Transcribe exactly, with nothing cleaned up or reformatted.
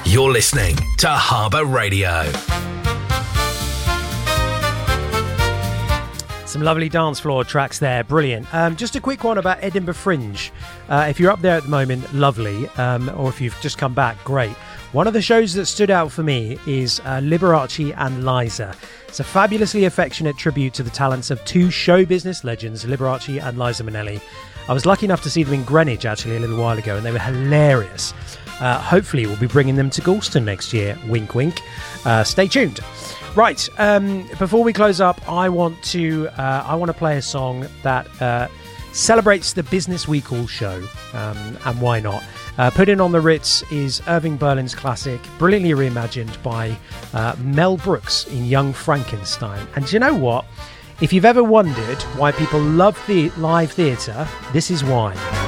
You're listening to Harbour Radio. Some lovely dance floor tracks there, brilliant. Um, just a quick one about Edinburgh Fringe. Uh, if you're up there at the moment, lovely. Um, or if you've just come back, great. One of the shows that stood out for me is uh, Liberace and Liza. It's a fabulously affectionate tribute to the talents of two show business legends, Liberace and Liza Minnelli. I was lucky enough to see them in Greenwich actually a little while ago, and they were hilarious. Uh, hopefully we'll be bringing them to Galston next year. Wink, wink. Uh, stay tuned. Right, um, before we close up, I want to uh, I want to play a song that uh, celebrates the Business Week All show, um, and why not? Uh, Put In on the Ritz is Irving Berlin's classic, brilliantly reimagined by uh, Mel Brooks in Young Frankenstein. And do you know what? If you've ever wondered why people love the live theatre, this is why.